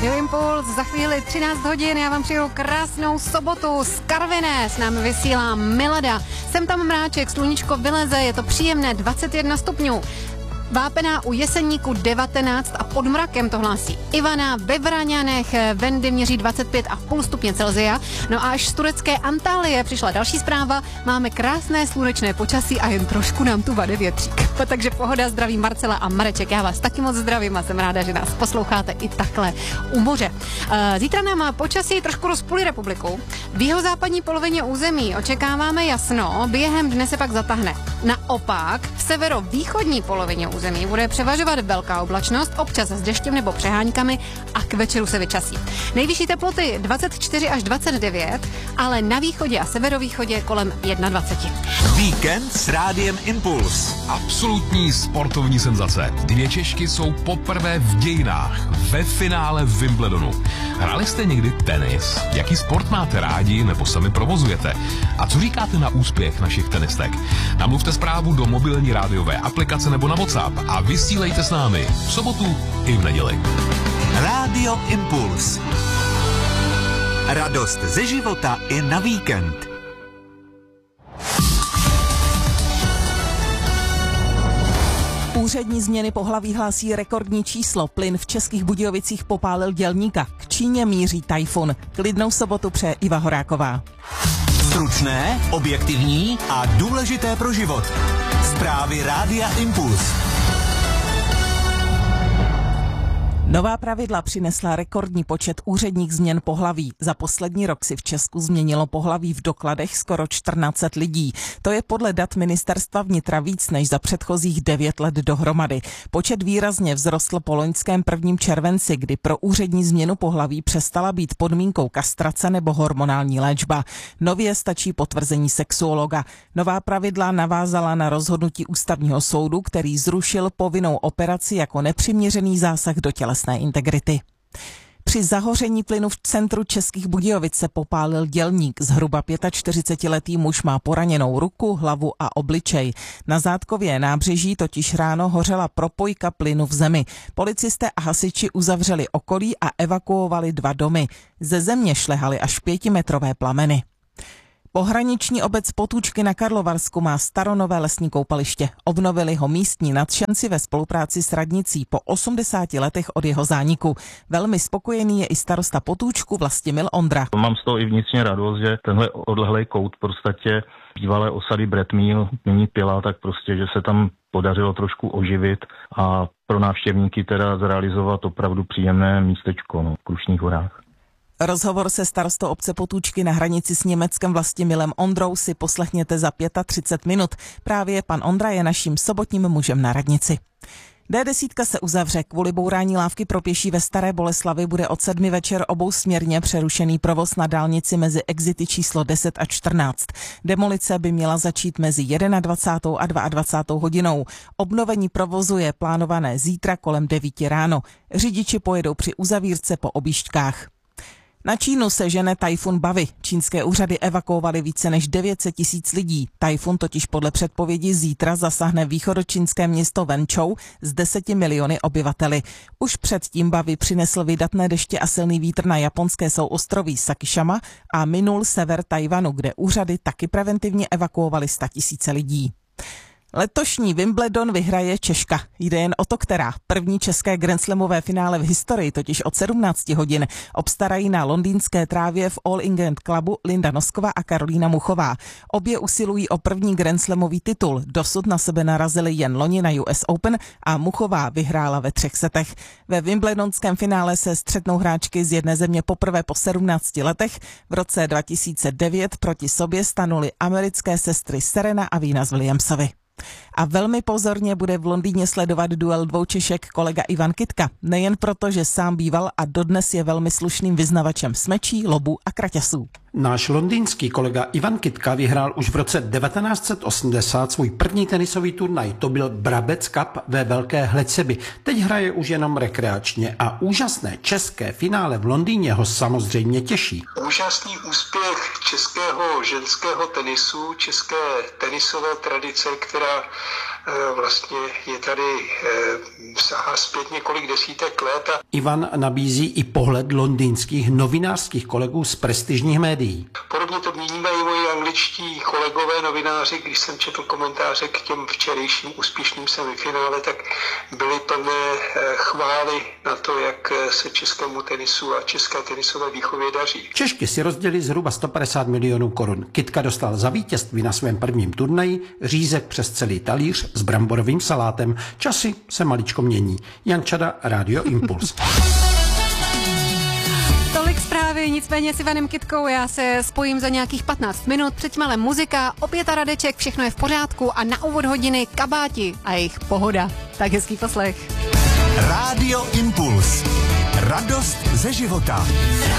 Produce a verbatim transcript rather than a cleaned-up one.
Radio Impuls, za chvíli třináct hodin, já vám přeju krásnou sobotu z Karviné, s námi vysílá Milada. Jsem tam mráček, sluníčko vyleze, je to příjemné, dvacet jedna stupňů. Vápená u Jeseníku devatenáct a pod mrakem to hlásí Ivana. Ve Vraňanech vendy měří dvacet pět a půl stupně Celsia. No a až z turecké Antálie přišla další zpráva. Máme krásné slunečné počasí a jen trošku nám tu vade větřík. Takže pohoda, zdraví Marcela a Mareček. Já vás taky moc zdravím a jsem ráda, že nás posloucháte i takhle u moře. Zítra nám počasí trošku rozpůlí republiku. V jihozápadní polovině území očekáváme jasno, během dne se pak zatahne. Naopak v severovýchodní polovině území zemí bude převažovat velká oblačnost, občas s deštěm nebo přeháňkami a k večeru se vyčasí. Nejvyšší teploty dvacet čtyři až dvacet devět, ale na východě a severovýchodě kolem dvacet jedna. Víkend s Rádiem Impuls. Absolutní sportovní senzace. Dvě Češky jsou poprvé v dějinách ve finále v Wimbledonu. Hráli jste někdy tenis? Jaký sport máte rádi nebo sami provozujete? A co říkáte na úspěch našich tenistek? Namluvte zprávu do mobilní rádiové aplikace nebo na WhatsApp a vysílejte s námi v sobotu i v neděli. Rádio Impuls. Radost ze života i na víkend. Úřední změny pohlaví hlásí rekordní číslo. Plyn v Českých Budějovicích popálil dělníka. K Číně míří tajfun. Klidnou sobotu přeje Iva Horáková. Stručné, objektivní a důležité pro život. Zprávy Rádia Impuls. Nová pravidla přinesla rekordní počet úředních změn pohlaví. Za poslední rok si v Česku změnilo pohlaví v dokladech skoro čtrnáct set lidí. To je podle dat Ministerstva vnitra víc než za předchozích devět let dohromady. Počet výrazně vzrostl po loňském prvním červenci, kdy pro úřední změnu pohlaví přestala být podmínkou kastrace nebo hormonální léčba. Nově stačí potvrzení sexuologa. Nová pravidla navázala na rozhodnutí Ústavního soudu, který zrušil povinnou operaci jako nepřiměřený zásah do tělesné integrity. Při zahoření plynu v centru Českých Budějovic se popálil dělník. Zhruba čtyřicetiletý muž má poraněnou ruku, hlavu a obličej. Na Zátkově nábřeží totiž ráno hořela propojka plynu v zemi. Policisté a hasiči uzavřeli okolí a evakuovali dva domy. Ze země šlehaly až pětimetrové plameny. Pohraniční obec Potůčky na Karlovarsku má staronové lesní koupaliště. Obnovili ho místní nadšenci ve spolupráci s radnicí po osmdesáti letech od jeho zániku. Velmi spokojený je i starosta Potůčku Vlastimil Ondra. Mám z toho i vnitřně radost, že tenhle odlehlej kout v podstatě bývalé osady Bretmíl, nyní Pila, tak prostě, že se tam podařilo trošku oživit a pro návštěvníky teda zrealizovat opravdu příjemné místečko no, v Krušných horách. Rozhovor se starostou obce Potůčky na hranici s Německem Vlastimilem Ondrou si poslechněte za třicet pět minut. Právě pan Ondra je naším sobotním mužem na radnici. D deset se uzavře. Kvůli bourání lávky pro pěší ve Staré Boleslavi bude od sedmi večer obousměrně přerušený provoz na dálnici mezi exity číslo deset a čtrnáct. Demolice by měla začít mezi dvacátou první a dvacátou druhou hodinou. Obnovení provozu je plánované zítra kolem devíti ráno. Řidiči pojedou při uzavírce po objížďkách. Na Čínu se žene tajfun Bavi. Čínské úřady evakuovaly více než devět set tisíc lidí. Tajfun totiž podle předpovědi zítra zasáhne východočínské město Wenzhou s deseti miliony obyvateli. Už předtím Bavi přinesl vydatné deště a silný vítr na japonské souostroví Sakishima a minul sever Tajvanu, kde úřady taky preventivně evakuovaly statisíce lidí. Letošní Wimbledon vyhraje Češka. Jde jen o to, která. První české grandslamové finále v historii, totiž od sedmnácti hodin, obstarají na londýnské trávě v All England Clubu Linda Noskova a Karolína Muchová. Obě usilují o první grandslamový titul. Dosud na sebe narazili jen loni na U S Open a Muchová vyhrála ve třech setech. Ve wimbledonském finále se střetnou hráčky z jedné země poprvé po sedmnácti letech. V roce dva tisíce devět proti sobě stanuly americké sestry Serena a Venus Williamsovi. A velmi pozorně bude v Londýně sledovat duel dvou Češek kolega Ivan Kytka. Nejen proto, že sám býval a dodnes je velmi slušným vyznavačem smečí, lobů a kraťasů. Náš londýnský kolega Ivan Kytka vyhrál už v roce devatenáct set osmdesát svůj první tenisový turnaj. To byl Brabec Cup ve Velké Hleceby. Teď hraje už jenom rekreačně a úžasné české finále v Londýně ho samozřejmě těší. Úžasný úspěch českého ženského tenisu, české tenisové tradice, která vlastně je tady sahá zpět několik desítek let. A... Ivan nabízí i pohled londýnských novinářských kolegů z prestižních médií. Podobně to vnímají moji angličtí kolegové novináři, když jsem četl komentáře k těm včerejším úspěšným semifinále, tak byly plné chvály na to, jak se českému tenisu a české tenisové výchově daří. Češky si rozdělili zhruba sto padesát milionů korun. Kytka dostal za vítězství na svém prvním turnaji řízek přes celý talíř s bramborovým salátem. Časy se maličko mění. Jan Čada, Rádio Impuls. Tolik zprávy, nicméně s Ivanem Kytkou já se spojím za nějakých patnáct minut. Předtím ale muzika, opět a Radeček, všechno je v pořádku a na úvod hodiny Kabáti a jejich Pohoda. Tak hezký poslech. Rádio Impuls. Radost ze života.